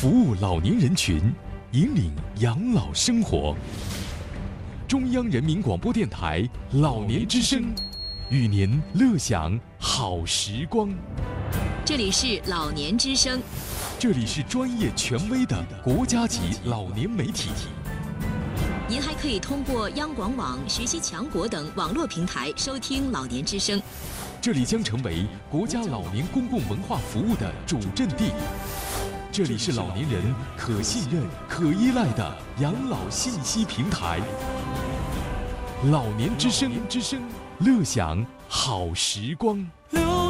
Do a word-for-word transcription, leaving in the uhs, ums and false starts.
服务老年人群，引领养老生活。中央人民广播电台老年之声，与您乐享好时光。 这里是老年之声， 这里是专业权威的国家级老年媒体。 您还可以通过央广网、学习强国等网络平台收听老年之声。 这里将成为国家老年公共文化服务的主阵地。这里是老年人可信任、可依赖的养老信息平台。老年之声，之声，乐享好时光。